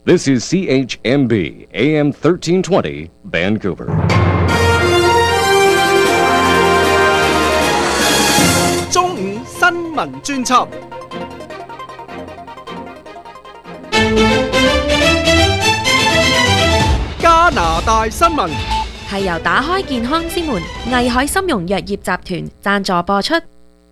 This is CHMB AM 1320 Vancouver. 中午新聞專輯。加拿大新聞係由打開健康之門藝海參茸藥業集團贊助播出。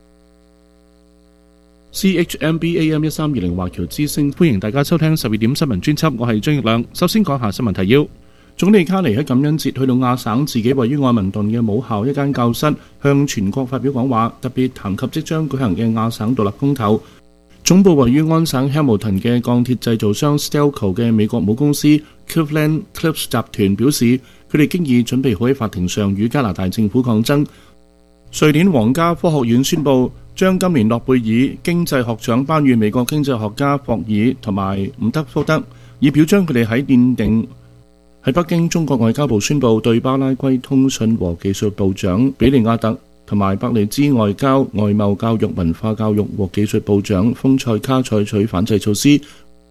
CHMB AM 1320華僑之聲，歡迎大家收聽12點新聞專輯，我係張奕亮。首先講下新聞提要。總理卡尼喺感恩節去到亞省自己位於愛民頓嘅母校一間教室，向全國發表講話，特別談及即將舉行嘅亞省獨立公投。總部位於安省 Hamilton 嘅鋼鐵製造商 Stelco 嘅美國母公司 Cleveland Cliffs 集團表示，佢哋經已準備好喺法庭上與加拿大政府抗爭。瑞典皇家科學院宣布將今年諾貝爾經濟學獎頒予美國經濟學家霍爾同埋伍德福德，以表彰佢哋喺奠定。喺北京，中國外交部宣布對巴拉圭通訊和技術部長比利亞特同埋伯利茲外交、外貿、教育、文化教育和技術部長豐塞卡採取反制措施。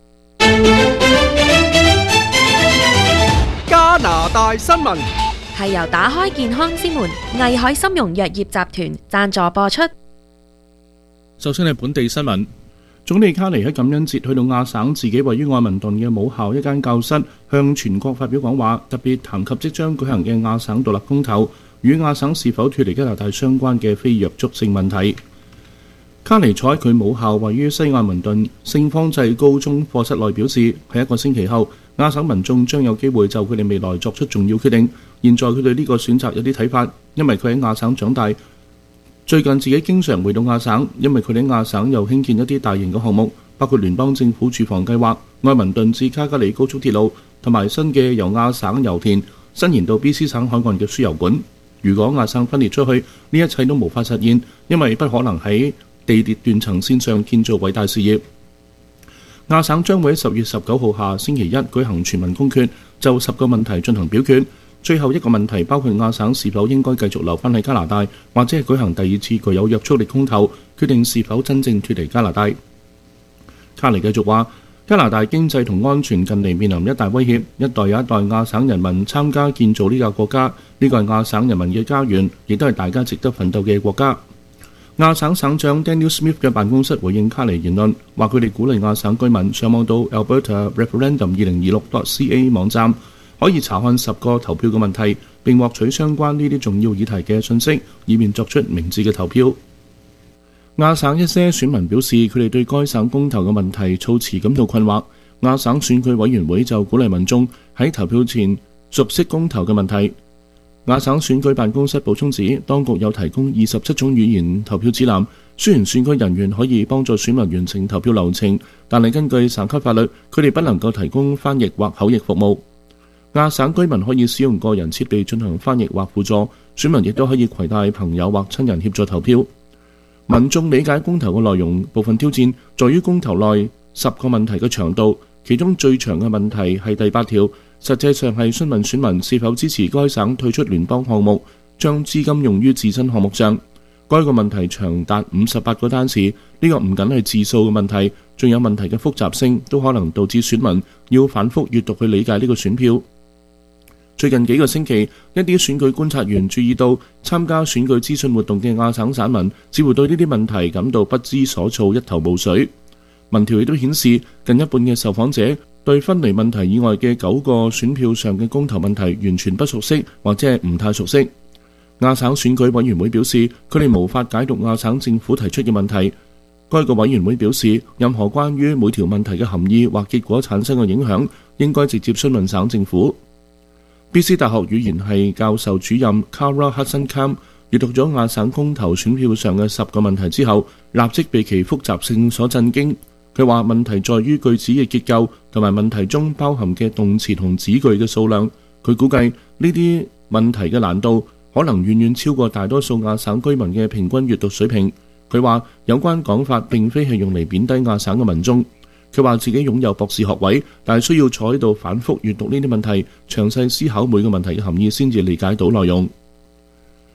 加拿大新聞係由打開健康之門藝海參茸藥業集團贊助播出。 首先係本地新聞。總理卡尼喺感恩節去到亞省自己位於愛民頓嘅母校一間教室，向全國發表講話，特別談及即將舉行嘅亞省獨立公投，與亞省是否脫離加拿大相關嘅非約束性問題。卡尼坐喺佢母校位於西愛民頓聖方濟高中課室內表示，喺1個星期後，亞省民眾將有機會就佢哋未來作出重要決定。現在佢對呢個選擇有啲睇法，因為佢喺亞省長大。最近自己經常回到亞省，因為佢哋喺亞省又興建一啲大型嘅項目，包括聯邦政府住房計劃、愛民頓至卡加里高速鐵路，同埋新嘅由亞省油田伸延到 BC 省海岸嘅輸油管。如果亞省分裂出去，呢一切都無法實現，因為不可能喺地鐵斷層線上建造偉大事業。亞省將會喺10月19號下星期一舉行全民公決，就10個問題進行表決。最後一個問題包括亞省是否應該繼續留返喺加拿大，或者係舉行第2次具有約束力公投，決定是否真正脫離加拿大。卡尼繼續話，加拿大經濟同安全近嚟面臨一大威脅，一代又一代亞省人民參加建造呢個國家，呢個係亞省人民嘅家園，亦都係大家值得奮鬥嘅國家。亞省省長 Daniel Smith 嘅辦公室回應卡尼言論，話佢哋鼓勵亞省居民上網到 Alberta Referendum 2026.ca 網站，可以查看10個投票嘅問題，並獲取相關呢啲重要議題嘅信息，以便作出明智嘅投票。亞省一些選民表示，佢哋對該省公投嘅問題措辭感到困惑。亞省選舉委員會就鼓勵民眾喺投票前熟悉公投嘅問題。亞省選舉辦公室補充指，當局有提供27種語言投票指南，雖然選舉人員可以幫助選民完成投票流程，但係根據省級法律，佢哋不能夠提供翻譯或口譯服務。亞省居民可以使用個人設備進行翻譯或輔助，選民亦都可以攜帶朋友或親人協助投票。民眾理解公投嘅內容，部分挑戰在於公投內10個問題嘅長度，其中最長嘅問題係第8條，實際上係詢問選民是否支持該省退出聯邦項目，將資金用於自身項目上。該個問題長達58個單詞，呢個唔僅係字數嘅問題，仲有問題嘅複雜性，都可能導致選民要反覆閱讀去理解呢個選票。最近幾個星期，一啲選舉觀察員注意到，參加選舉資訊活動嘅亞省省民似乎對呢啲問題感到不知所措，一頭霧水。民調亦都顯示，近一半嘅受訪者對分離問題以外嘅9個選票上嘅公投問題完全不熟悉，或者係唔太熟悉。亞省選舉委員會表示，佢哋無法解讀亞省政府提出嘅問題。該個委員會表示，任何關於每條問題嘅含義或結果產生嘅影響，應該直接詢問省政府。BC 大學語言系教授主任 Kara Hudson-Kam 閱讀咗亞省公投選票上嘅10個問題之後，立即被其複雜性所震驚。佢話問題在於句子嘅結構同埋問題中包含嘅動詞同子句嘅數量。佢估計呢啲問題嘅難度可能遠遠超過大多數亞省居民嘅平均閱讀水平。佢話有關講法並非係用嚟貶低亞省嘅民眾。佢話自己擁有博士學位，但係需要坐喺度反覆閱讀呢啲問題，詳細思考每個問題嘅含義，先至理解到內容。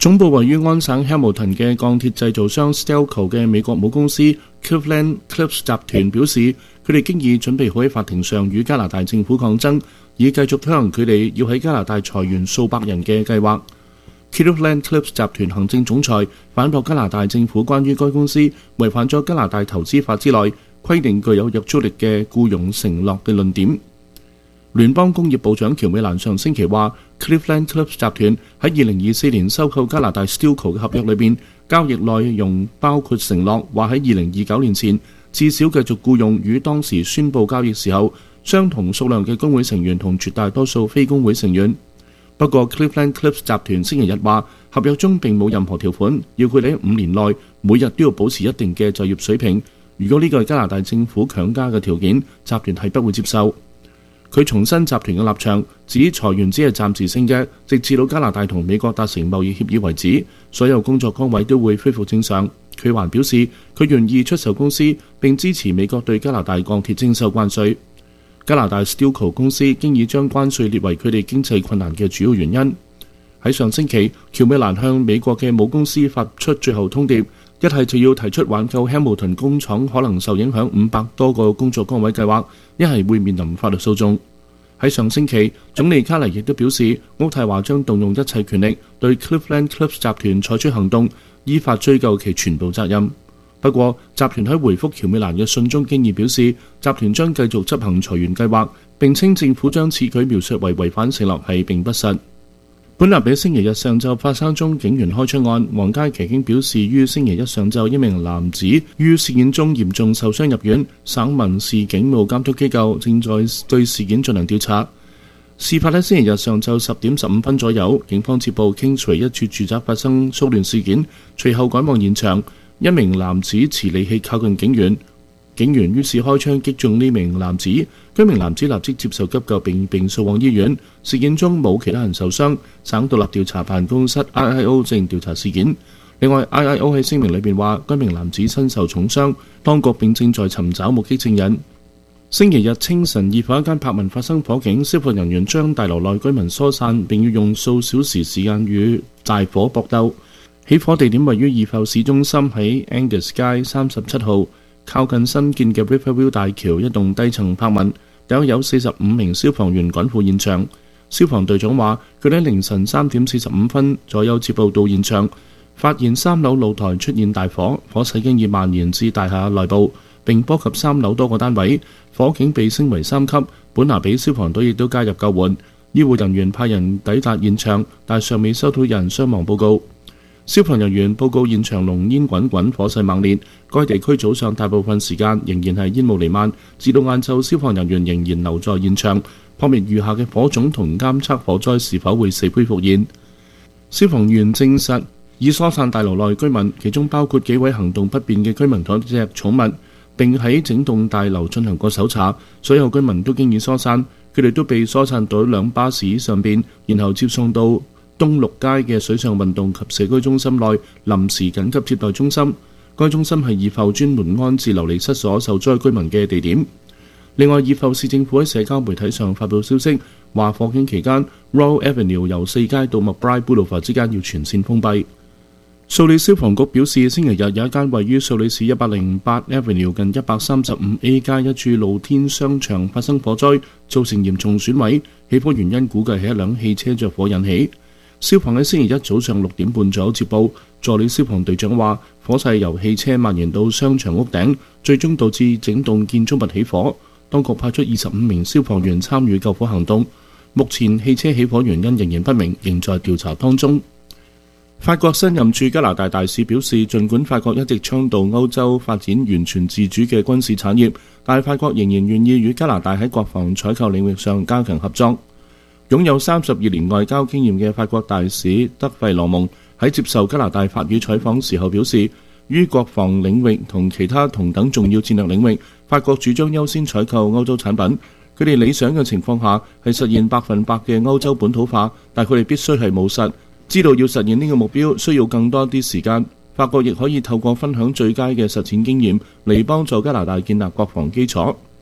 總部位於安省 Hamilton 嘅鋼鐵製造商 Stelco 嘅美國母公司 Cleveland-Cliffs 集團表示，佢哋經已準備好喺法庭上與加拿大政府抗爭，以繼續推行佢哋要喺加拿大裁員數百人嘅計劃。Cleveland-Cliffs 集團行政總裁反駁加拿大政府關於該公司違反咗加拿大投資法之內規定具有約束力嘅僱傭承諾嘅論點。聯邦工業部長喬美蘭上星期話 ，Cleveland-Cliffs 集團喺2024年收購加拿大 Stelco 嘅合約裏邊，交易內容包括承諾話喺2029年前至少繼續僱用與當時宣佈交易時候相同數量嘅工會成員同絕大多數非工會成員。不過 Cleveland-Cliffs 集團星期日話，合約中並冇任何條款要佢哋喺5年內每日都要保持一定嘅就業水平。如果呢個係加拿大政府強加嘅條件，集團係不會接受。佢重申集團嘅立場，指裁員只係暫時性嘅，直至到加拿大同美國達成貿易協議為止，所有工作崗位都會恢復正常。佢還表示，佢願意出售公司並支持美國對加拿大鋼鐵徵收關稅。加拿大 Stelco 公司經已將關稅列為佢哋經濟困難嘅主要原因。喺上星期，喬美蘭向美國嘅母公司發出最後通牒，一係就要提出挽救 Hamilton 工廠可能受影響500多個工作崗位計劃，一係會面臨法律訴訟。喺上星期，總理卡尼亦都表示，渥太華將動用一切權力對 Cleveland-Cliffs 集團採取行動，依法追究其全部責任。不過，集團喺回覆喬美蘭嘅信中經已表示，集團將繼續執行裁員計劃，並稱政府將此舉描述為違反承諾係並不實。本立比星期日上晝發生宗警員開槍案，皇家騎警表示，於星期一上晝一名男子於事件中嚴重受傷入院，省民事警務監督機構正在對事件進行調查。事發喺星期日上晝10點15分左右，警方接報 Kingsway 一處住宅發生騷亂事件，隨後趕往現場，一名男子持利器靠近警員，警員於是開槍擊中呢名男子，該名男子立即接受急救並送往醫院。事件中冇其他人受傷，省獨立調查辦公室 IIO 正調查事件。另外 IIO 喺聲明裏邊話，該名男子身受重傷，當局並正在尋找目擊證人。星期日清晨，二房一間柏文發生火警，消防人員將大樓內居民疏散，並要用數小時時間與大火搏鬥。起火地點位於二埠市中心，喺 Angus 街37號，靠近新建嘅 Riverview 大橋一棟低層柏文，有45名消防員趕赴現場。消防隊長話，佢哋喺凌晨3點45分左右接報到現場，發現3樓露台出現大火，火勢經已蔓延至大廈內部，並波及3樓多個單位，火警被升為3級。本拿比消防隊亦都加入救援，醫護人員派人抵達現場，但尚未收到有人傷亡報告。消防人員報告現場濃煙滾滾，火勢猛烈。該地區早上大部分時間仍然係煙霧彌漫，至到晏晝，消防人員仍然留在現場，撲滅餘下嘅火種同監測火災是否會死灰復燃。消防員證實已疏散大樓內居民，其中包括幾位行動不便嘅居民同一隻寵物，並喺整棟大樓進行過搜查。所有居民都經已疏散，佢哋都被疏散到2巴士上邊，然後接送到東綠街嘅水上運動及社區中心內臨時緊急接待中心。該中心係二埠專門安置流離失所受災居民嘅地點。另外，二埠市政府喺社交媒體上發布消息，話火警期間 Royal Avenue 由4街到 McBride Boulevard 之間要全線封閉。素里消防局表示，星期日有一間位於素里市108 Avenue 近 135A 街一處露天商場發生火災，造成嚴重損毀，起火原因估計係一輛汽車着火引起。消防喺星期一早上6點半左右接報，助理消防隊長話，火勢由汽車蔓延到商場屋頂，最終導致整棟建築物起火。當局派出25名消防員參與救火行動，目前汽車起火原因仍然不明，仍在調查當中。法國新任駐加拿大大使表示，儘管法國一直倡導歐洲發展完全自主嘅軍事產業，但法國仍然願意與加拿大喺國防採購領域上加強合作。擁有32年外交經驗嘅法國大使德費羅蒙喺接受加拿大法語採訪時候表示，於國防領域同其他同等重要戰略領域，法國主張優先採購歐洲產品。佢哋理想嘅情況下係實現100%嘅歐洲本土化，但佢哋必須係務實，知道要實現呢個目標需要更多啲時間。法國亦可以透過分享最佳嘅實踐經驗嚟幫助加拿大建立國防基礎。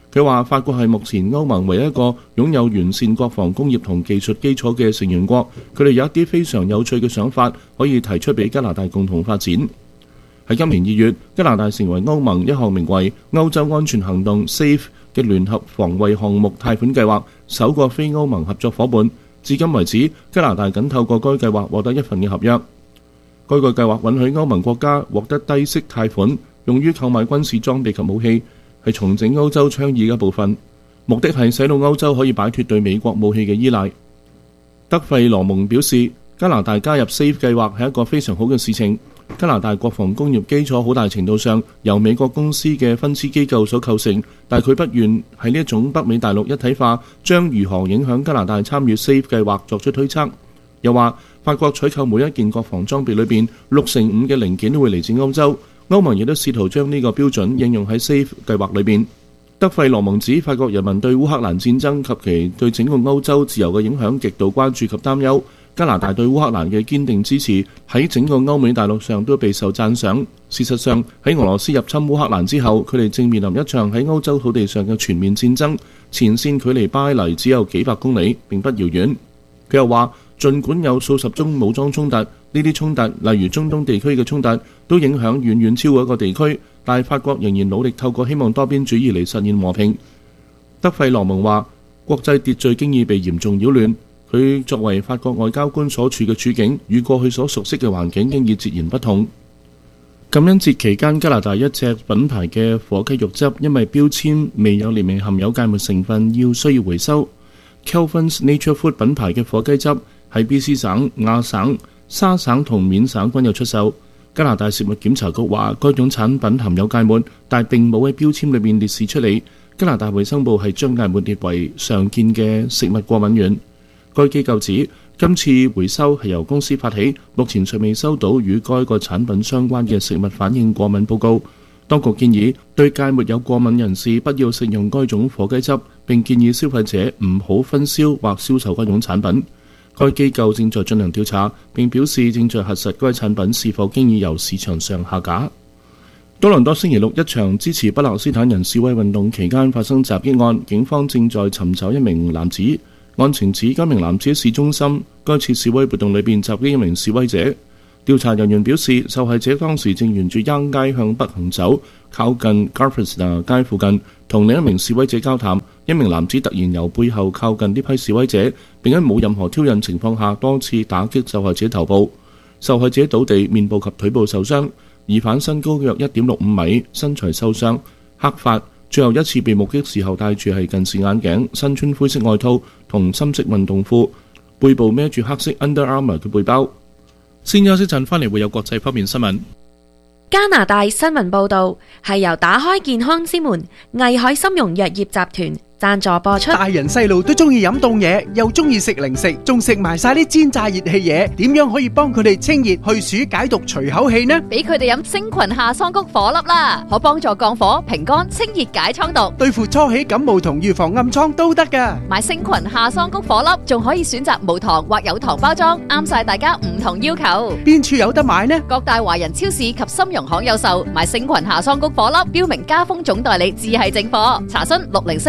佢話法國係目前歐盟唯一一個擁有完善國防工業同技術基礎嘅成員國，佢哋有一啲非常有趣嘅想法可以提出俾加拿大共同發展。喺今年2月，加拿大成為歐盟一項名為歐洲安全行動 SAFE 嘅聯合防衛項目貸款計劃首個非歐盟合作伙伴。至今為止，加拿大僅透過該計劃獲得一份嘅合約。該個計劃允許歐盟國家獲得低息貸款，用於購買軍事裝備及武器，係重整歐洲倡議嘅一部分，目的係使到歐洲可以擺脫對美國武器嘅依賴。德費羅蒙表示，加拿大加入 SAFE 計劃係一個非常好嘅事情。加拿大國防工業基礎好大程度上由美國公司嘅分支機構所構成，但佢不願喺呢一種北美大陸一體化將如何影響加拿大參與 SAFE 計劃作出推測。又話法國採購每一件國防裝備裏邊65%嘅零件都會嚟自歐洲，歐盟亦都試圖將呢個標準應用喺 SAFE 計劃裏邊。德費羅蒙指法國人民對烏克蘭戰爭及其對整個歐洲自由嘅影響極度關注及擔憂。加拿大對烏克蘭嘅堅定支持喺整個歐美大陸上都備受讚賞。事實上，喺俄羅斯入侵烏克蘭之後，佢哋正面臨一場喺歐洲土地上嘅全面戰爭，前線距離巴黎只有幾百公里，並不遙遠。佢又話，儘管有數十宗武裝衝突，呢啲衝突例如中東地區嘅衝突都影響遠遠超過一個地區，但法國仍然努力透過希望多邊主義嚟實現和平。德費羅蒙話，國際秩序經已被嚴重擾亂。佢作為法國外交官所處嘅處境，與過去所熟悉嘅環境經已截然不同。感恩節期間，加拿大一隻品牌嘅火雞肉汁因為標籤未有列明含有芥末成分，需要回收。Kelvin's Nature Food 品牌嘅火雞汁喺 BC 省、亞省、沙省同緬省均有出售。加拿大食物檢查局話，該種產品含有芥末，但並冇喺標籤裏面列示出嚟。加拿大衛生部係將芥末列為常見嘅食物過敏源。該機構指，今次回收係由公司發起，目前尚未收到與該個產品相關嘅食物反應過敏報告。當局建議對芥末有過敏人士不要食用該種火雞汁，並建議消費者唔好分銷或銷售該種產品。該機構正在進行調查，並表示正在核實該產品是否經已由市場上下架。多倫多星期六一場支持巴勒斯坦人示威運動期間發生襲擊案，警方正在尋找一名男子。案情指該名男子喺市中心該次示威活動裏邊襲擊一名示威者。調查人員表示，受害者當時正沿住 Yonge 街向北行走，靠近 Garfesta 街附近，同另一名示威者交談。一名男子突然由背後靠近呢批示威者，並喺冇任何挑釁情況下多次打擊受害者頭部。受害者倒地，面部及腿部受傷。疑犯身高約 1.65 米，身材瘦削，黑髮。最後一次被目擊時候戴住係近視眼鏡，身穿灰色外套同深色運動褲，背部孭住黑色 Under Armour 嘅背包。先休息陣，翻嚟會有國際方面新聞。 加拿大新聞報導係由打開健康之門藝海參茸藥業集團贊助播出。 大人細路都中意飲凍嘢，又中意食零食，仲食埋晒啲煎炸熱氣嘢，點樣可以幫佢哋清熱去暑解毒除口氣呢？ 俾佢哋飲星群夏桑菊火粒啦，可幫助降火、平肝、清熱解瘡毒， 對付初起感冒同預防暗瘡都得噶。 買星群夏桑菊火粒，仲可以選擇無糖或有糖包裝，啱晒大家唔同要求。 邊處有得買呢？ 各大華人超市及參茸行有售。買星群夏桑菊火粒，標明加豐總代理自係正貨。查詢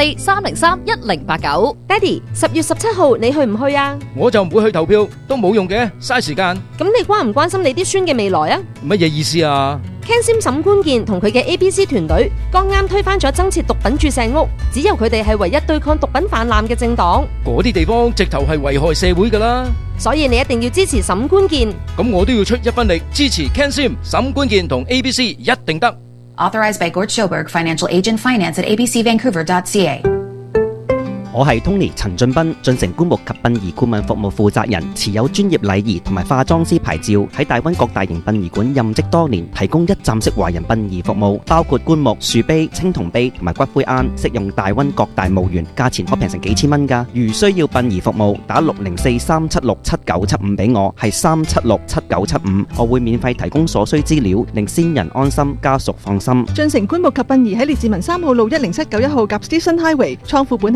604-303-1089。 爹哋，10月17號你去唔去啊？ 我就唔會去投票，都冇用嘅，嘥時間。 咁你關唔關心你啲孫嘅未來啊？ 乜嘢意思啊 ？Ken Sim 沈官健同佢嘅 ABC 團隊剛啱推翻咗增設毒品注射屋，只有佢哋係唯一對抗毒品泛濫嘅政黨。 嗰啲地方直頭係危害社會噶啦， 所以你一定要支持沈官健。 咁我都要出一分力支持 Ken Sim 沈官健同 ABC， 一定得。 Authorized by Gort Schoberg, Financial Agent Finance at abcvancouver.ca。 我係 Tony 陳俊斌，進城棺木及殯儀顧問服務負責人，持有專業禮儀同埋化妝師牌照，喺大灣各大型殯儀館任職多年，提供一站式華人殯儀服務，包括棺木、樹碑、青銅碑同埋骨灰龕，適用大灣各大墓園，價錢可平成幾千蚊㗎。如需要殯儀服務，打604-376-7975俾我，係376-7975，我會免費提供所需資料，令先人安心，家屬放心。 進城棺木及殯儀喺列治文3號路10791號及 Station Highway，倉庫本下被 Metro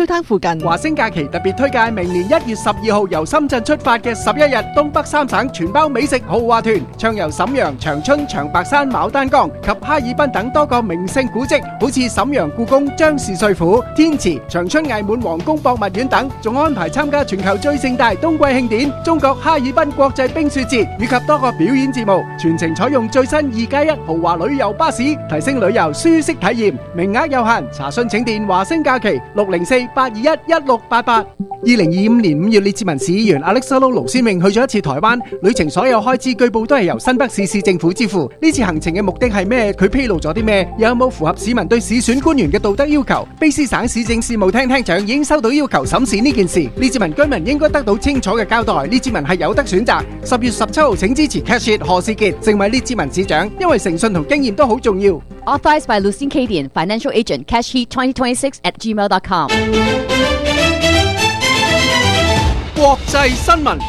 灘附近。 華星假期特別推介明年1月12號由深圳出發嘅11日東北三省全包美食豪華團，暢遊瀋陽、長春、長白山、牡丹江及哈爾濱等多個名勝古蹟，好似瀋陽故宮、張氏帥府、天池、長春藝滿皇宮博物院等，仲安排參加全球最盛大冬季慶典中國哈爾濱國際冰雪節以及多個表演節目，全程採用最新2+1豪華旅遊巴士，提升旅遊舒適體驗。名額有限，查詢請電華星假期604-821-1688。2025年5月，列治文市議員 Alexander 盧先榮去咗一次台灣，旅程所有開支據報都係由新北市市政府支付。呢次行程嘅目的係咩？佢披露咗啲咩？有冇符合市民對市選官員嘅道德要求？卑詩省市政事務廳廳長已經收到要求審視呢件事，列治文居民應該得到清楚嘅交代。列治文係有得選擇。10月17號請支持 Cash It 何士傑成為列治文市長，因為誠信同經驗都好重要。 Authorized by Lucien Cadian, Financial Agent, cashheat2026@gmail.com。 國際新聞。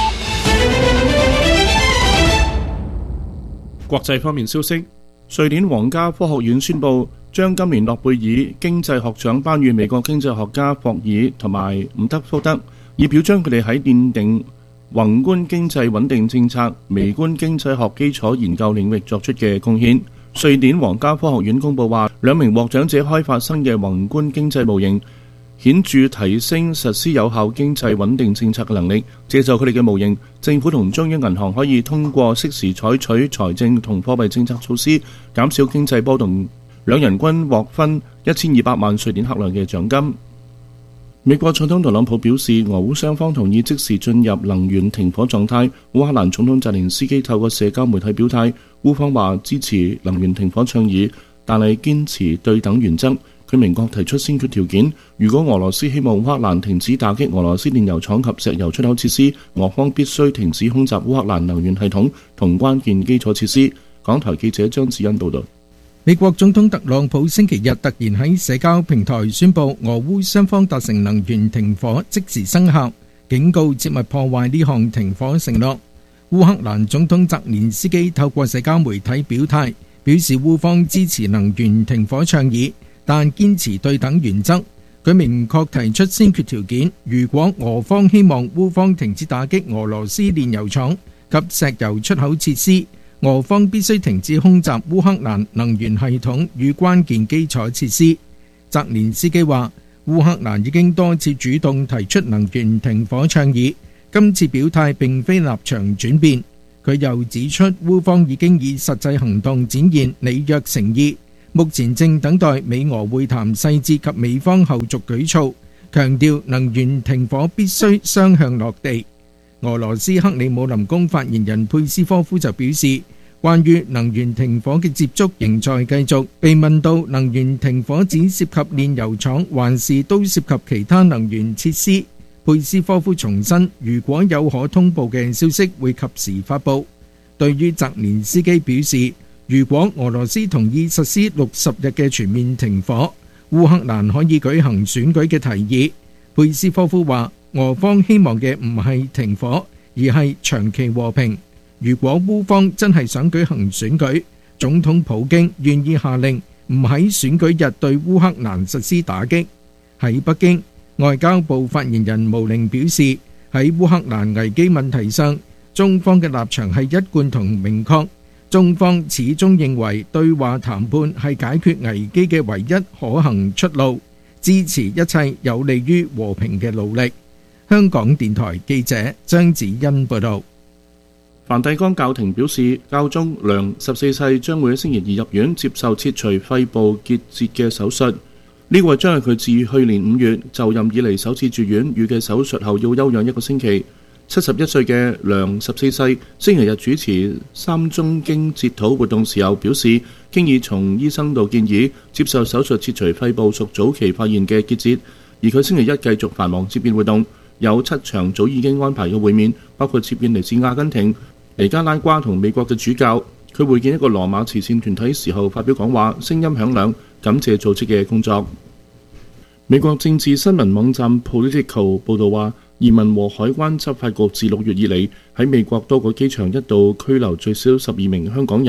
國際方面消息，瑞典皇家科學院宣布將今年諾貝爾經濟學獎頒予美國經濟學家霍爾同埋伍德福德，以表彰佢哋喺奠定宏觀經濟穩定政策、微觀經濟學基礎研究領域作出嘅貢獻。瑞典皇家科學院公佈話，2名獲獎者開發新嘅宏觀經濟模型，顯著提升實施有效經濟穩定政策嘅能力。借助佢哋嘅模型，政府同中央銀行可以通過適時採取財政同貨幣政策措施，減少經濟波動。兩人均獲分1200萬瑞典克朗嘅獎金。美國總統特朗普表示，俄烏雙方同意即時進入能源停火狀態。烏克蘭總統澤連斯基透過社交媒體表態，烏方話支持能源停火倡議，但係堅持對等原則。佢明確提出先決條件，如果俄羅斯希望烏克蘭停止打擊俄羅斯煉油廠及石油出口設施，俄方必須停止空襲烏克蘭能源系統同關鍵基礎設施。港台記者張子欣報道。 美國總統特朗普星期日突然喺社交平台宣布俄烏雙方達成能源停火即時生效，警告切勿破壞呢項停火承諾。烏克蘭總統澤連斯基透過社交媒體表態，表示烏方支持能源停火倡議，但堅持對等原則。佢明確提出先決條件，如果俄方希望烏方停止打擊俄羅斯煉油廠及石油出口設施，俄方必須停止空襲烏克蘭能源系統與關鍵基礎設施。澤連斯基話，烏克蘭已經多次主動提出能源停火倡議，今次表態並非立場轉變。佢又指出，烏方已經以實際行動展現履約誠意，目前正等待美俄會談細節及美方後續舉措，強調能源停火必須雙向落地。俄羅斯克里姆林宮發言人佩斯科夫就表示，關於能源停火嘅接觸仍在繼續。被問到能源停火只涉及煉油廠還是都涉及其他能源設施，佩斯科夫重申，如果有可通報嘅消息會及時發布。對於澤連斯基表示，如果俄羅斯同意實施60日嘅全面停火，烏克蘭可以舉行選舉嘅提議，佩斯科夫話，俄方希望嘅唔係停火，而係長期和平。如果烏方真係想舉行選舉，總統普京願意下令唔喺選舉日對烏克蘭實施打擊。喺北京，外交部發言人毛寧表示，喺烏克蘭危機問題上，中方嘅立場係一貫同明確。中方始終認為對話談判係解決危機嘅唯一可行出路，支持一切有利於和平嘅努力。香港電台記者張子欣報道。 梵蒂岡教廷表示，教宗良14世將會喺星期2入院接受切除肺部結節嘅手術。呢個將係佢自去年5月就任以嚟首次住院，預計手術後要休養1個星期。71歲嘅良14世星期日主持3宗經哲禱活動時候表示，經已從醫生度建議接受手術切除肺部屬早期發現嘅結節，而佢星期一繼續繁忙接見活動，有7場早已經安排嘅會面，包括接見嚟自阿根廷、尼加拉瓜同美國嘅主教。佢會見一個羅馬慈善團體時候發表講話，聲音響亮，感謝組織嘅工作。美國政治新聞網站 Politico 報導話，移民和海關執法局自6月以嚟喺美國多個機場一度拘留最少12名香港人，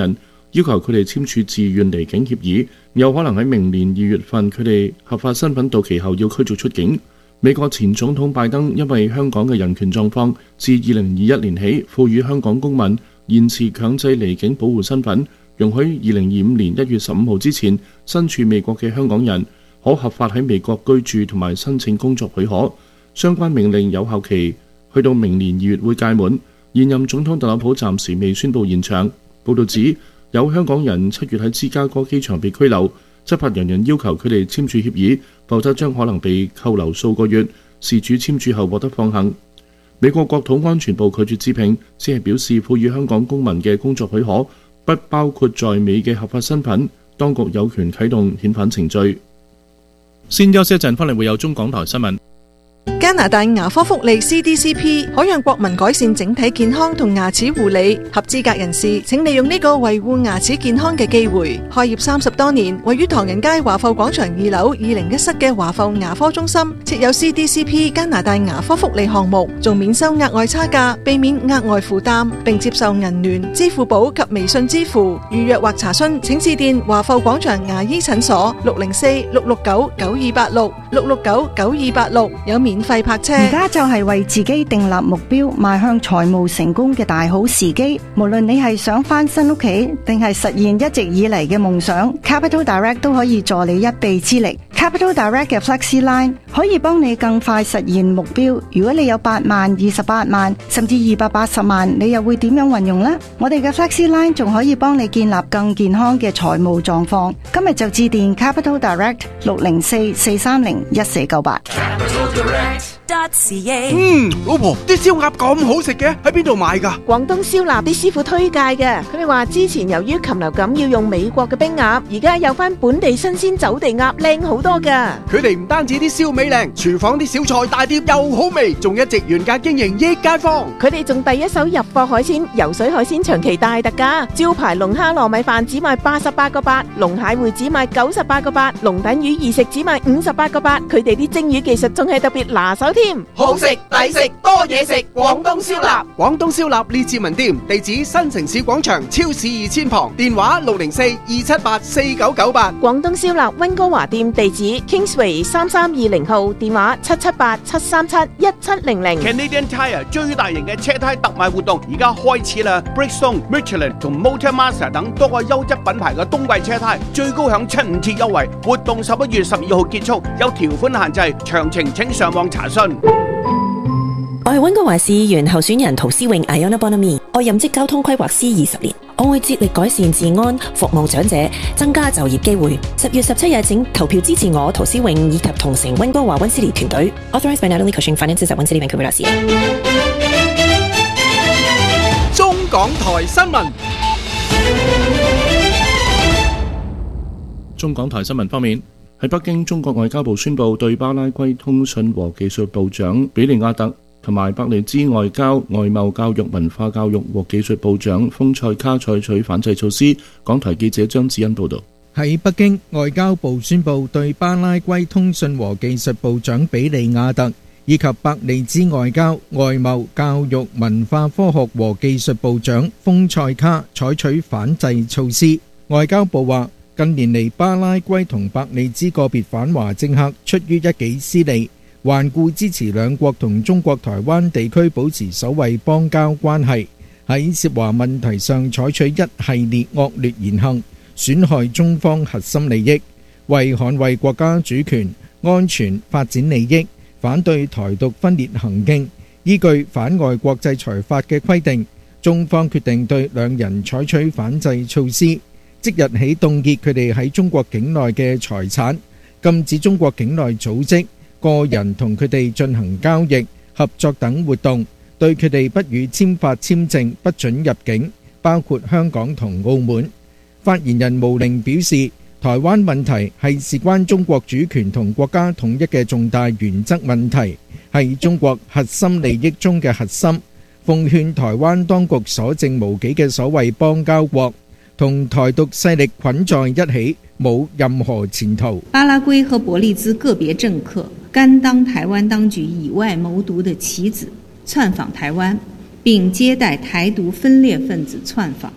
要求佢哋簽署自願離境協議，有可能喺明年2月份佢哋合法身份到期後要驅逐出境。美國前總統拜登因為香港嘅人權狀況，自2021年起賦予香港公民延遲強制離境保護身份，容許2025年1月15號之前身處美國嘅香港人可合法喺美國居住同埋申請工作許可。相關命令有效期去到明年2月會屆滿。現任總統特朗普暫時未宣布延長。報道指有香港人7月喺芝加哥機場被拘留，執法人員要求佢哋簽署協議，否則將可能被扣留數個月。事主簽署後獲得放行。美國國土安全部拒絕置評，只係表示賦予香港公民嘅工作許可不包括在美嘅合法身份，當局有權啟動遣返程序。先休息一陣，返嚟會有中港台新聞。 加拿大牙科福利 CDCP 可讓國民改善整體健康同牙齒護理，合資格人士請利用呢個維護牙齒健康嘅機會。開業30多年，位於唐人街華埠廣場2樓201室嘅華埠牙科中心設有 CDCP 加拿大牙科福利項目，仲免收額外差價，避免額外負擔，並接受銀聯、支付寶及微信支付。預約或查詢請致電華埠廣場牙醫診所604-669-9286 669-9286，有免費泊車。 而家就係為自己訂立目標，邁向財務成功嘅大好時機。無論你係想翻新屋企，定係實現一直以嚟嘅夢想， Capital Direct 都可以助你一臂之力。Capital Direct 嘅 Flexi Line 可以幫你更快實現目標。如果你有8萬、28萬，甚至280萬，你又會點樣運用呢？我哋嘅 Flexi Line 仲可以幫你建立更健康嘅財務狀況。今日就致電 Capital Direct 604-430-1498。 老婆，啲燒鴨咁好食嘅，喺邊度買㗎？ 廣東燒臘啲師傅推介嘅，佢哋話之前由於禽流感要用美國嘅冰鴨，而家有翻本地新鮮走地鴨，靚好多㗎。 佢哋唔單止啲燒味靚，廚房啲小菜大碟又好味，仲一直原價經營益街坊。 佢哋仲第一手入貨海鮮，游水海鮮長期大特價，招牌龍蝦糯米飯只賣88個8，龍蟹會只賣98個8，龍躉魚二食只賣58個8。佢哋啲蒸魚技術仲係特別拿手添。 好食抵食多嘢食，廣東燒臘。廣東燒臘列治文店，地址新城市廣場超市2000旁，電話604-278-4998。 廣東燒臘溫哥華店地址 Kingsway 3320號，電話778-737-1700。 Canadian Tire 最大型嘅車胎特賣活動而家開始啦 ！Bridgestone、Michelin 同 Motormaster 等多個優質品牌嘅冬季車胎最高享7-5折優惠，活動11月12號結束，有條款限制，詳情請上網查詢。 我係溫哥華市議員候選人陶思穎 Iona Bonami， 我任職交通規劃師20年，我會致力改善治安、服務長者、增加就業機會。10月17日請投票支持我陶思穎以及同城溫哥華溫斯利團隊。Authorized by Natalie Cushing Finances at One City Vancouver.ca。 中港台新聞。 中港台新聞方面，喺北京，中國外交部宣布對巴拉圭通訊和技術部長比利亞特同埋伯利茲外交、外貿、教育、文化教育和技術部長豐塞卡採取反制措施。港台記者張子欣報道。 喺北京，外交部宣布對巴拉圭通訊和技術部長比利亞特以及伯利茲外交、外貿、教育、文化科學和技術部長豐塞卡採取反制措施。外交部話，近年嚟，巴拉圭同伯利茲個別反華政客出於一己私利，頑固支持兩國同中國台灣地區保持所謂邦交關係，喺涉華問題上採取一系列惡劣言行，損害中方核心利益，為捍衛國家主權、安全、發展利益，反對台獨分裂行徑，依據反外國制裁法嘅規定，中方決定對兩人採取反制措施，即日起凍結佢哋喺中國境內嘅財產，禁止中國境內組織、個人同佢哋進行交易、合作等活動，對佢哋不予簽發簽證，不准入境，包括香港同澳門。發言人毛寧表示，台灣問題係事關中國主權同國家統一嘅重大原則問題，係中國核心利益中嘅核心，奉勸台灣當局所剩無幾嘅所謂邦交國同台獨勢力捆在一起，冇任何前途。 巴拉圭和伯利茲個別政客甘當台灣當局以外謀獨的棋子，竄訪台灣，並接待台獨分裂分子竄訪，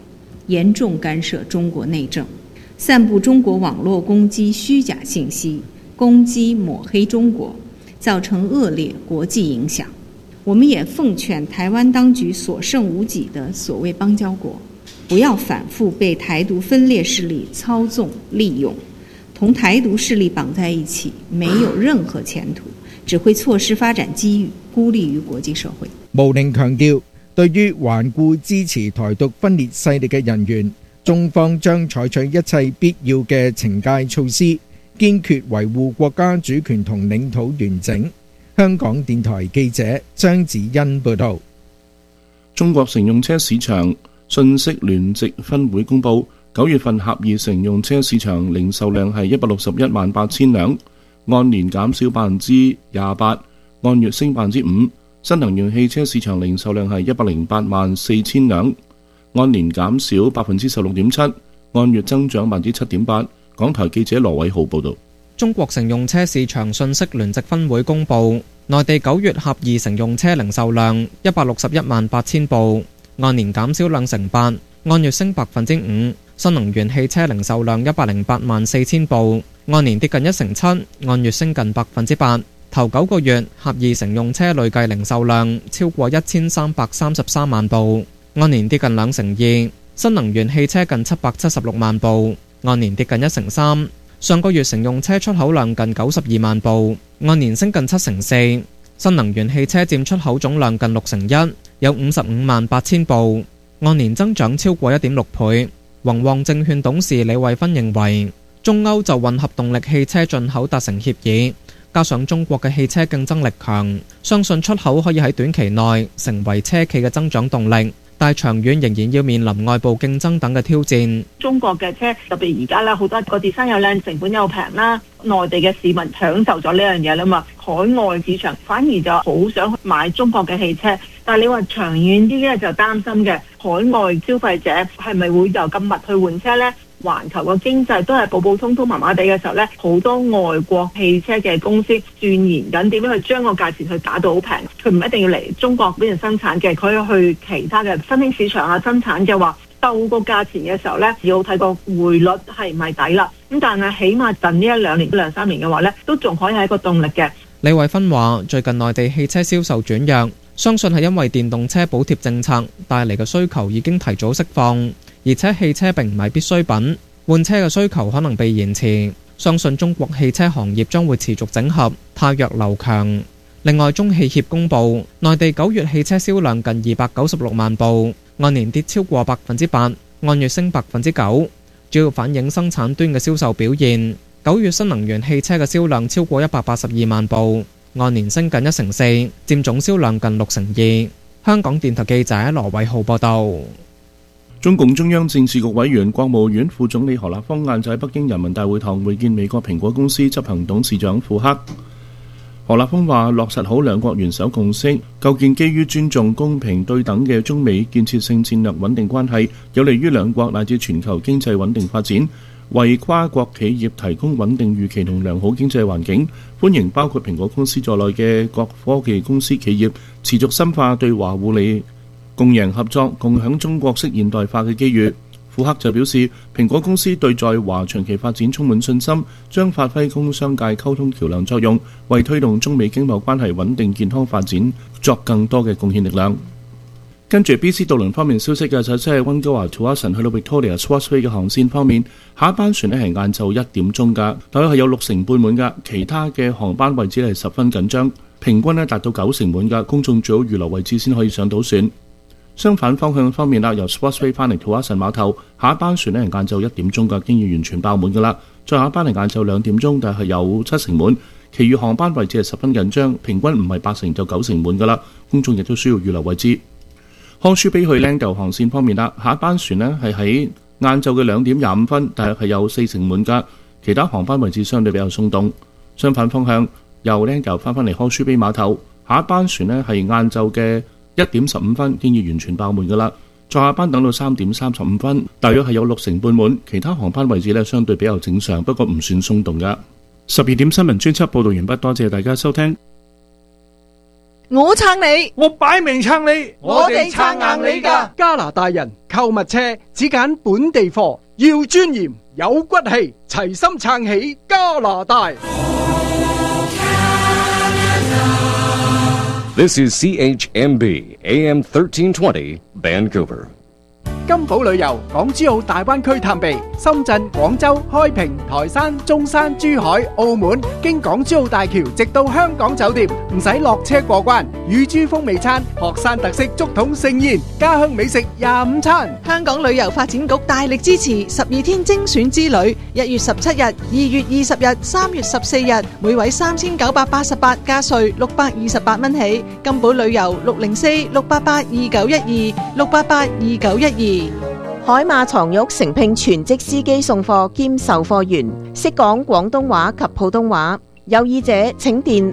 嚴重干涉中國內政，散布中國網絡攻擊虛假信息，攻擊抹黑中國，造成惡劣國際影響。我們也奉勸台灣當局所剩無幾的所謂邦交國，不要反覆被台獨分裂勢力操縱利用，同台獨勢力綁在一起，沒有任何前途，只會錯失發展機遇，孤立於國際社會。 毛寧強調，對於頑固支持台獨分裂勢力嘅人員，中方將採取一切必要嘅懲戒措施，堅決維護國家主權同領土完整。香港電台記者張子欣報道。 中國乘用車市場信息聯席分會公佈，9月份狹義乘用車市場零售量係161萬8千輛，按年減少28%，按月升5%。新能源汽車市場零售量係108萬4千輛，按年減少16.7%，按月增長7.8%。港台記者羅偉浩報導。 中國乘用車市場信息聯席分會公佈，內地9月狹義乘用車零售量161萬8千部，按年減少2.8%，按月升5%。新能源汽車零售量108萬4千部，按年跌近1.7%，按月升近8%。頭9個月狹義乘用車累計零售量超過1333萬部，按年跌近2%。新能源汽車近776萬部，按年跌近1.3%。上個月乘用車出口量近92萬部，按年升近7.4%。新能源汽車佔出口總量近6.1%，有55萬8千部，按年增長超過1.6倍。宏旺證券董事李慧芬認為，中歐就混合動力汽車進口達成協議，加上中國嘅汽車競爭力強，相信出口可以喺短期內成為車企嘅增長動力。但長遠仍然要面臨外部競爭等嘅挑戰。 中國嘅車特別而家咧，好多個 design 又靚，成本又平啦，內地嘅市民享受咗呢樣嘢啦嘛，海外市場反而就好想買中國嘅汽車。但係你話長遠啲咧，就擔心嘅海外消費者係咪會就咁密去換車呢？環球嘅經濟都係普普通通麻麻地嘅時候呢，好多外國汽車嘅公司鑽研緊點樣去將個價錢去打到好平。佢唔一定要嚟中國呢邊生產嘅，佢要去其他嘅新興市場啊生產嘅話，鬥個價錢嘅時候呢，要睇個匯率係唔係抵啦。咁但係起碼近呢1-2年、2-3年嘅話呢，都仲可以係一個動力嘅。 李慧芬話：最近內地汽車銷售轉弱，相信係因為電動車補貼政策帶嚟嘅需求已經提早釋放。而且汽車並唔係必需品，換車嘅需求可能被延遲。相信中國汽車行業將會持續整合，汰弱留強。另外，中汽協公佈，內地9月汽車銷量近296萬部，按年跌超過8%，按月升9%，主要反映生產端嘅銷售表現。9月新能源汽車嘅銷量超過182萬部，按年升近1.4%，佔總銷量近2%。香港電台記者羅偉浩報道。 中共中央政治局委員、國務院副總理何立峰晏晝喺北京人民大會堂會見美國蘋果公司執行董事長庫克。何立峰話：落實好兩國元首共識，構建基於尊重、公平、對等嘅中美建設性戰略穩定關係，有利於兩國乃至全球經濟穩定發展，為跨國企業提供穩定預期同良好經濟環境。歡迎包括蘋果公司在內嘅各科技公司企業持續深化對華互利共贏合作，共享中國式現代化嘅機遇。庫克就表示，蘋果公司對在華長期發展充滿信心，將發揮工商界溝通橋梁作用，為推動中美經貿關係穩定健康發展作更多嘅貢獻力量。跟住 BC 渡輪方面消息嘅就即係溫哥華 Tsawwassen 去到 Victoria Swordway 嘅航線方面，下一班船咧係晏晝1點鐘㗎，大約係有60半滿㗎，其他嘅航班位置係十分緊張，平均咧達到90滿㗎，公眾最好預留位置先可以上到船。相反方向方面啦，由 Sportsway 翻嚟 Tsawwassen 碼頭，下一班船咧係晏晝1點鐘嘅，經已完全爆滿㗎啦。再下一班係晏晝2點鐘，但係有70滿，其餘航班位置係十分緊張，平均唔係80就90滿㗎啦，公眾亦都需要預留位置。康舒比去 Langdale 航線方面啦，下一班船咧係喺晏晝嘅2點25分，但係有40滿㗎，其他航班位置相對比較鬆動。相反方向由 Langdale 翻嚟康舒比碼頭，下一班船咧係晏晝嘅1點15分，經已完全爆滿㗎啦。再下班等到3點35分，大約係有60半滿，其他航班位置咧相對比較正常，不過唔算鬆動㗎。12點新聞專輯報導完畢，多謝大家收聽。 我撐你， 我擺明撐你， 我哋撐硬你㗎。 加拿大人購物車只揀本地貨，要尊嚴有骨氣，齊心撐起加拿大。 This is CHMB AM 1320 Vancouver. 金寶旅遊港珠澳大灣區探秘，深圳、廣州、開平、台山、中山、珠海、澳門，經港珠澳大橋直到香港酒店，唔使落車過關。乳豬風味餐、學山特色竹筒盛宴、家鄉美食25餐。 香港旅遊發展局大力支持12天精選之旅，1月17日、2月20日、3月14日，每位3988加稅628蚊起。金寶旅遊604-688-2912 688-2912。 海馬床褥誠聘全職司機送貨兼售貨員，識講廣東話及普通話。有意者請電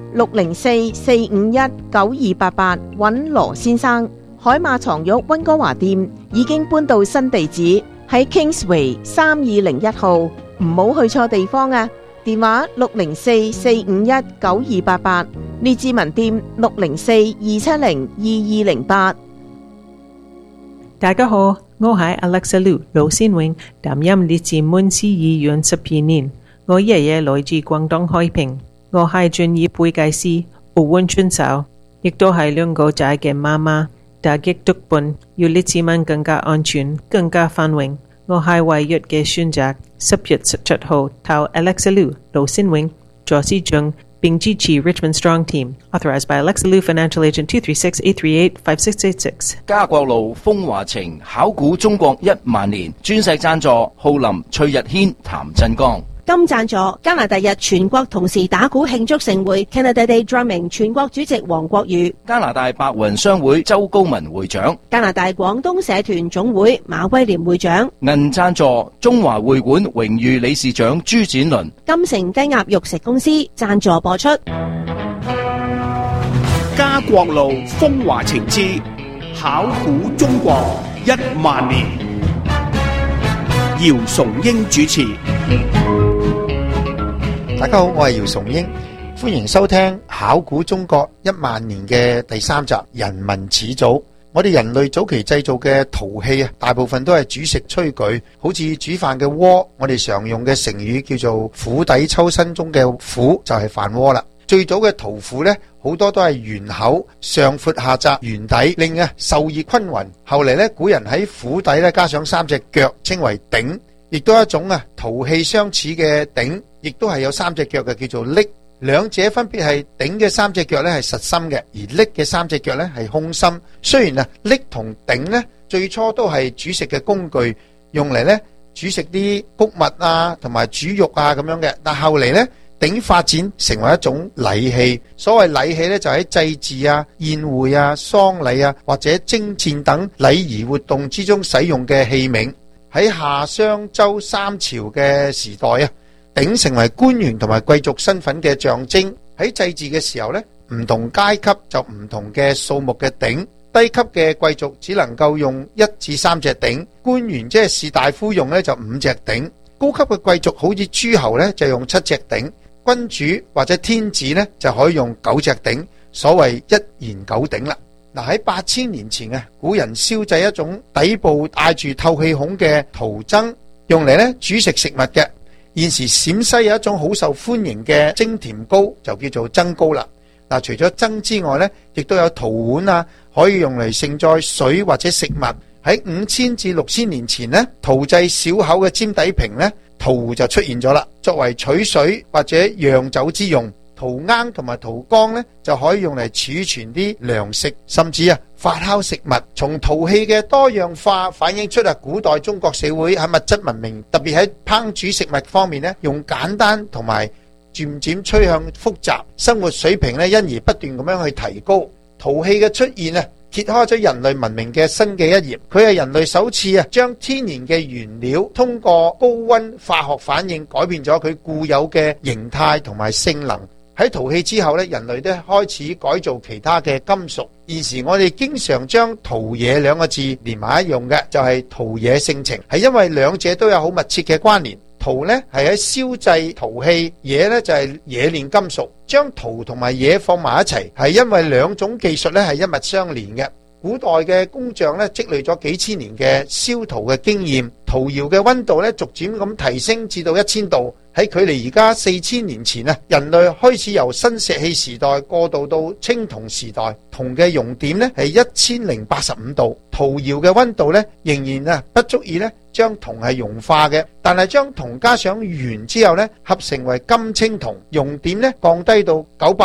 604-451-9288揾羅先生。海馬床褥溫哥華店已經搬到新地址喺 Kingsway 3201號，唔好去錯地方啊！電話604-451-9288，列治文店604-270-2208。 大家好，我係 Alexa Liu 盧先永，擔任列治文市議員12年。我爺爺來自廣東開平，我係專業會計師，奧運選手，亦都係兩個仔嘅媽媽。打擊毒品要列治文更加安全、更加繁榮。我係唯一嘅選擇。10月17號投 Alexa Liu 盧先永左司長，並支持 Richmond Strong Team. Authorized by Alexa Liu, Financial Agent 236-838-5686. 家國路風華情，考古中國10000年，鑽石贊助浩林、崔日軒、譚振剛。 金贊助加拿大日全國同時打鼓慶祝盛會 Canada Day Drumming 全國主席黃國宇， 加拿大白雲商會周高文會長， 加拿大廣東社團總會馬威廉會長。 銀贊助中華會館榮譽理事長朱展倫。 金城雞鴨肉食公司贊助播出。 家國路風華情之考古中國10000年，姚崇英主持。 大家好，我係姚崇英，歡迎收聽考古中國10000年嘅第3集人民始祖。我哋人類早期製造嘅陶器啊，大部分都係煮食炊具，好似煮飯嘅鍋，我哋常用嘅成語叫做釜底抽薪中嘅釜就係飯鍋啦。最早嘅陶釜呢，好多都係圓口，上闊下窄，圓底，令受熱均勻。後嚟呢，古人喺釜底呢加上3隻腳，稱為鼎。亦都有一種陶器相似嘅鼎，亦都係有3隻腳嘅，叫做礫。兩者分別係鼎嘅3隻腳咧係實心嘅，而礫嘅3隻腳咧係空心。雖然礫同鼎咧最初都係煮食嘅工具，用嚟咧煮食啲穀物啊同埋煮肉啊咁樣嘅，但後嚟咧鼎發展成為一種禮器。所謂禮器咧就喺祭祀啊、宴會啊、喪禮啊或者征戰等禮儀活動之中使用嘅器皿。喺夏商周3朝嘅時代啊，鼎成為官員同埋貴族身份嘅象徵。喺祭祀嘅時候呢，唔同階級就唔同嘅數目嘅鼎，低級嘅貴族只能夠用1至3隻鼎，官員即係士大夫用呢就5隻鼎，高級嘅貴族好似諸侯呢就用7隻鼎，君主或者天子呢就可以用9隻鼎，所謂1言9鼎啦。嗱，喺8000年前古人燒製一種底部帶住透氣孔嘅陶罾，用嚟咧煮食食物嘅。現時陝西有一種好受歡迎嘅蒸甜糕，就叫做罾糕啦。嗱，除咗罾之外咧，亦都有陶碗啊，可以用嚟盛載水或者食物。喺5000至6000年前咧，陶製小口嘅尖底瓶咧，陶壺就出現咗啦，作為取水或者釀酒之用。陶罌同埋陶缸呢，就可以用嚟儲存啲糧食，甚至發酵食物。從陶器嘅多樣化反映出古代中國社會喺物質文明，特別喺烹煮食物方面呢，用簡單同埋漸漸趨向複雜，生活水平呢因而不斷咁樣去提高。陶器嘅出現揭開咗人類文明嘅新嘅一頁。佢係人類首次將天然嘅原料通過高溫化學反應改變咗佢固有嘅形態同埋性能。喺陶器之後咧，人類都開始改造其他嘅金屬。現時我哋經常將陶冶2個字連埋一用嘅，就係陶冶性情，係因為兩者都有好密切嘅關聯。 陶呢係喺燒製陶器，冶呢就係冶煉金屬。將陶同埋冶放埋一齊，係因為兩種技術呢係一脈相連嘅。古代嘅工匠呢積累咗幾千年嘅燒陶嘅經驗，陶窯嘅溫度呢逐漸咁提升至到1000度。喺距離而家4000年前啊，人類開始由新石器時代過渡到青銅時代，銅嘅熔點呢係1085度。陶窯嘅溫度呢仍然不足以呢將銅係融化嘅，但係將銅加上鉛之後呢，合成為金青銅，熔點呢降低到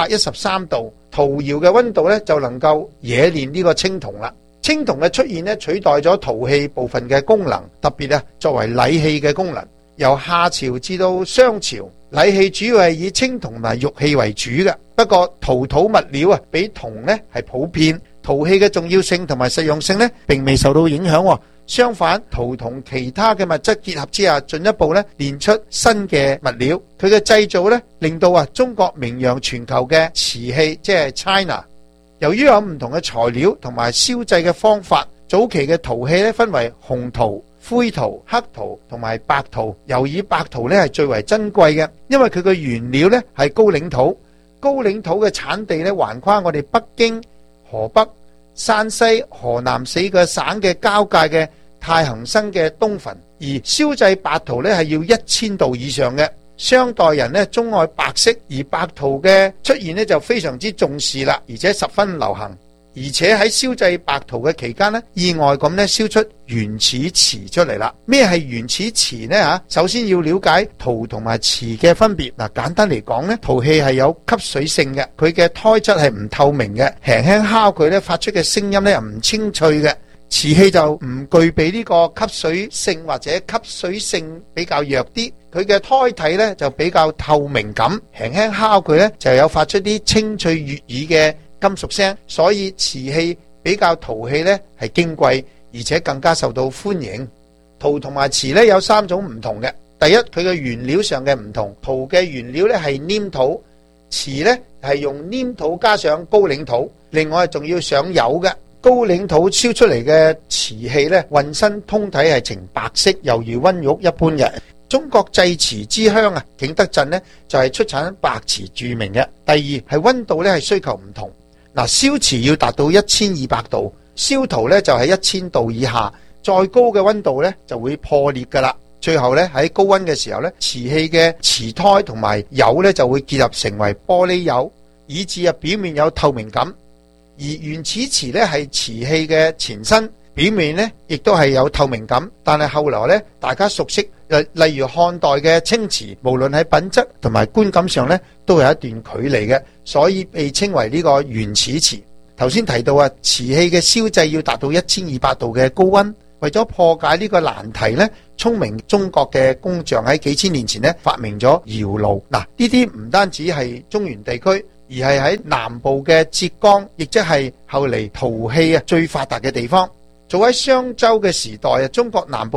913度。陶窯嘅溫度呢就能夠冶煉呢個青銅啦。青銅嘅出現呢取代咗陶器部分嘅功能，特別作為禮器嘅功能。由夏朝至到商朝，禮器主要係以青銅同埋玉器為主嘅。不過陶土物料比銅呢係普遍，陶器嘅重要性同埋實用性呢並未受到影響。相反，陶同其他嘅物質結合之下，進一步呢練出新嘅物料。佢嘅製造呢令到中國名揚全球嘅瓷器，即係 China。由於有唔同嘅材料同埋燒製嘅方法，早期嘅陶器呢分為紅陶、灰陶、黑陶同埋白陶。尤以白陶呢係最為珍貴嘅，因為佢嘅原料呢係高嶺土。高嶺土嘅產地呢橫跨我哋北京、河北、山西、河南4個省嘅交界嘅太行山嘅東墳，而燒製白陶呢係要1000度以上嘅。商代人呢鍾愛白色，而白陶嘅出現呢就非常之重視啦，而且十分流行。而且喺燒製白陶嘅期間呢，意外咁呢燒出原始瓷出嚟啦。咩係原始瓷呢？首先要了解陶同埋瓷嘅分別。簡單嚟講呢，陶器係有吸水性嘅，佢嘅胎質係唔透明嘅，輕輕敲佢呢發出嘅聲音呢又唔清脆嘅。瓷器就唔具備呢個吸水性，或者吸水性比較弱啲，佢嘅胎體呢就比較透明感，輕輕敲佢呢就有發出啲清脆悅耳嘅金屬聲，所以瓷器比較陶器呢係矜貴，而且更加受到歡迎。陶同埋瓷呢有3種唔同嘅。第一，佢嘅原料上嘅唔同，陶嘅原料呢係黏土，瓷呢係用黏土加上高嶺土，另外仲要上油嘅。高嶺土燒出嚟嘅瓷器呢，渾身通體係呈白色，猶如溫玉一般嘅。中國製瓷之鄉景德鎮呢就係出產白瓷著名嘅。第二係溫度呢係需求唔同。燒瓷要達到1200度，燒陶呢就係1000度以下，再高嘅溫度呢就會破裂噶啦。最後呢喺高溫嘅時候呢，瓷器嘅瓷胎同埋釉呢就會結合成為玻璃釉，以致表面有透明感。而原始瓷呢係瓷器嘅前身，表面呢亦都係有透明感，但係後來呢大家熟悉，例如漢代嘅青瓷，無論喺品質同埋觀感上呢都有一段距離嘅，所以被稱為呢個原始瓷。頭先提到瓷器嘅燒製要達到1200度嘅高溫，為咗破解呢個難題呢，聰明中國嘅工匠喺幾千年前呢發明咗窯爐。呢啲唔單止係中原地區，而係喺南部嘅浙江，亦即係後嚟陶器最發達嘅地方。早喺商周嘅時代，中國南部